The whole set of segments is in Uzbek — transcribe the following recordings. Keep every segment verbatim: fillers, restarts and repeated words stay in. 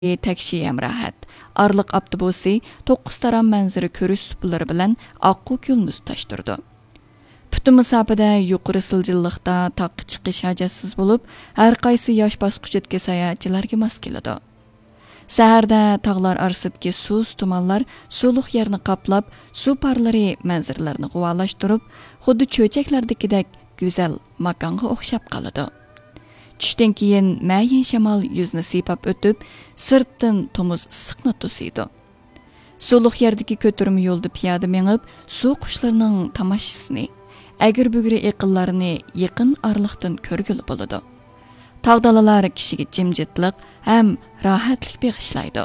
Taksi Emrahat, Arliq avtobusi to'qqiz taram manzara ko'rish suplari bilan Oqqu ko'lni tutashtirdi. Butun masofada yuqori siljilliqda taqqa chiqish hajatsiz bo'lib, har qaysi yosh bosqichidagi sayohatchilarga mos keladi. Saharda tog'lar orasidagi suz tumanlar suluq yerni qoplab, suv parlari manzaralarni g'uvalashtirib, xuddi cho'chaklardagidek go'zal makonga o'xshab qoladi. Tushdan keyin mayin shamol yuzni siypab o'tib, sirtdan tomuz issiqni tusiydi. Suluq yerdagi ko'tirma yo'lda piyoda mengib, suv qushlarining tomoshisini, agir-bugri iqinlarini yaqin orliqdan ko'rgili bo'ladi. Tog'dalalar kishiga jimjitlik ham rohatlik bag'ishlaydi.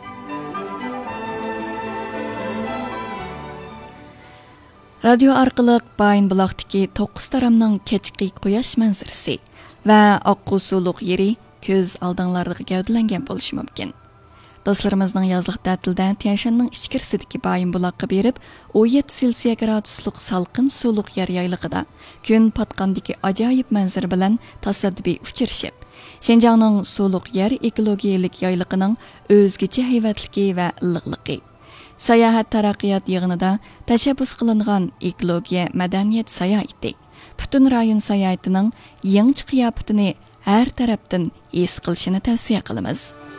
Radio orqali Bayin buloqdagi to'qqiz taramning kechki quyosh manzarasi va oqqu suluq yeri ko'z oldinglarda gavdalangan bo'lishi mumkin. Do'stlarimizning yozliq ta'tilda Tianshanning ichkarisidagi Bayin buloqqa berib, o'n yetti selsiya graduslik salqin suluq yer yaylig'ida kun patqandagi ajoyib manzara bilan tasaddibiy uchrashib, Shenjangning suluq yer ekologiyalik yaylig'ining o'zgacha hayvatligi va illiqligi, sayohat taraqqiyot yig'inida tashabbus qilingan ekologiya madaniyat sayohati butun rayon sayohatining yangi qiyofatini har tarafdan his qilishini tavsiya qilamiz.